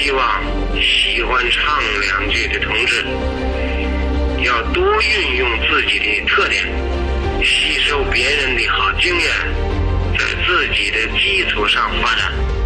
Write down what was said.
希望喜欢唱两句的同志，要多运用自己的特点，吸收别人的好经验，在自己的基础上发展。